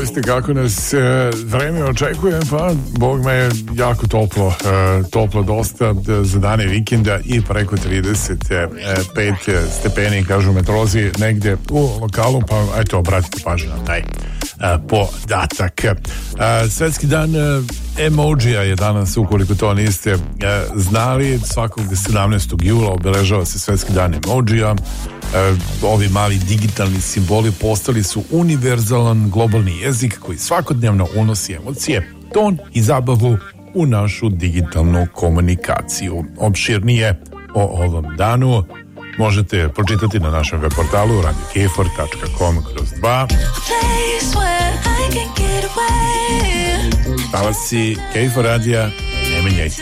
Zavisite kako nas vreme očekuje, pa Bog me je jako toplo dosta za dane vikenda i preko 35 stepeni, kažu meteorolozi negde u lokalu, pa eto, obratite pažnju na taj podatak. Svetski dan emojija je danas, ukoliko to niste znali, svakog 17. jula obeležava se Svetski dan emojija. Ovi mali digitalni simboli postali su univerzalan globalni jezik koji svakodnevno unosi emocije, ton i zabavu u našu digitalnu komunikaciju. Opširnije o ovom danu možete pročitati na našem web portalu radiokfor.com/2. Talassi KFOR radija, ne menjajte.